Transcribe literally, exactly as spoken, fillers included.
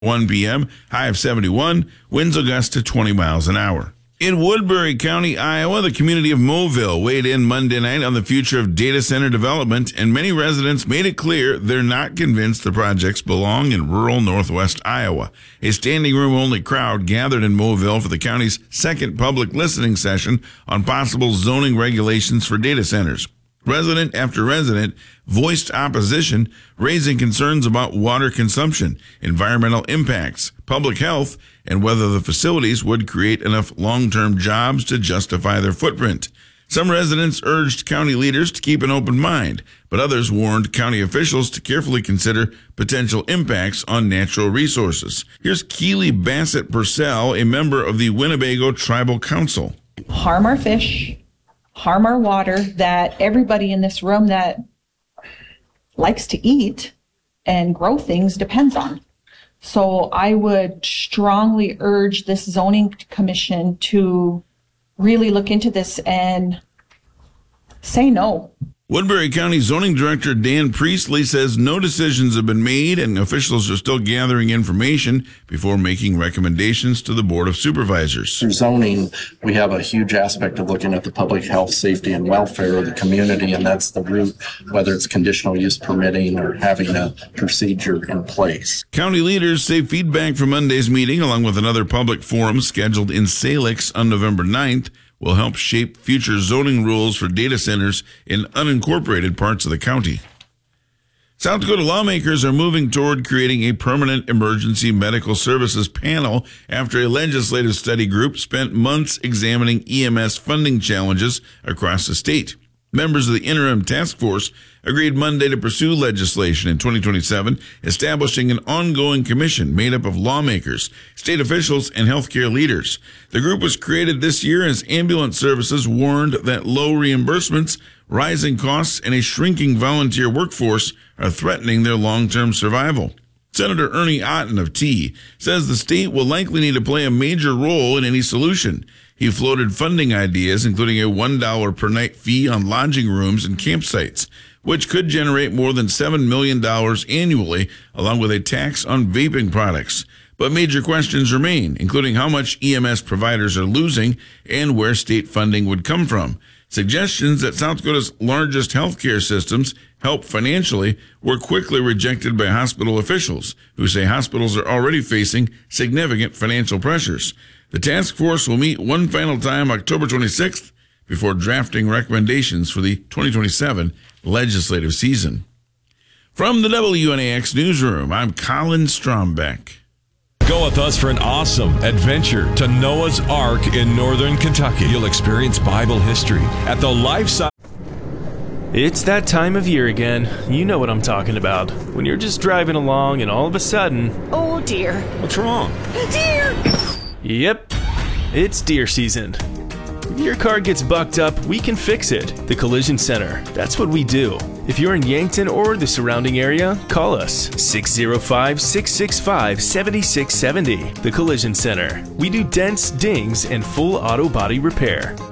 one p.m., high of seventy-one, winds will gust to twenty miles an hour. In Woodbury County, Iowa, the community of Moville weighed in Monday night on the future of data center development, and many residents made it clear they're not convinced the projects belong in rural northwest Iowa. A standing room only crowd gathered in Moville for the county's second public listening session on possible zoning regulations for data centers. Resident after resident voiced opposition, raising concerns about water consumption, environmental impacts, public health, and whether the facilities would create enough long-term jobs to justify their footprint. Some residents urged county leaders to keep an open mind, but others warned county officials to carefully consider potential impacts on natural resources. Here's Keely Bassett Purcell, a member of the Winnebago Tribal Council. Harm our fish, harm our water that everybody in this room that likes to eat and grow things depends on. So I would strongly urge this zoning commission to really look into this and say no. Woodbury County Zoning Director Dan Priestley says no decisions have been made and officials are still gathering information before making recommendations to the Board of Supervisors. Through zoning, we have a huge aspect of looking at the public health, safety, and welfare of the community, and that's the root, whether it's conditional use permitting or having a procedure in place. County leaders say feedback from Monday's meeting, along with another public forum scheduled in Salix on November ninth, will help shape future zoning rules for data centers in unincorporated parts of the county. South Dakota lawmakers are moving toward creating a permanent emergency medical services panel after a legislative study group spent months examining E M S funding challenges across the state. Members of the interim task force agreed Monday to pursue legislation in twenty twenty-seven, establishing an ongoing commission made up of lawmakers, state officials, and healthcare leaders. The group was created this year as ambulance services warned that low reimbursements, rising costs, and a shrinking volunteer workforce are threatening their long-term survival. Senator Ernie Otten of T says the state will likely need to play a major role in any solution. He floated funding ideas, including a one dollar per night fee on lodging rooms and campsites, which could generate more than seven million dollars annually, along with a tax on vaping products. But major questions remain, including how much E M S providers are losing and where state funding would come from. Suggestions that South Dakota's largest healthcare systems help financially were quickly rejected by hospital officials, who say hospitals are already facing significant financial pressures. The task force will meet one final time October twenty-sixth before drafting recommendations for the twenty twenty-seven legislative season. From the W N A X newsroom, I'm Colin Strombeck. Go with us for an awesome adventure to Noah's Ark in northern Kentucky. You'll experience Bible history at the Lifeside. It's that time of year again. You know what I'm talking about. When you're just driving along and all of a sudden... Oh dear. What's wrong? Deer! Yep, it's deer season. If your car gets bucked up, we can fix it. The Collision Center. That's what we do. If you're in Yankton or the surrounding area, call us six oh five, six six five, seven six seven oh. The Collision Center. We do dents, dings, and full auto body repair.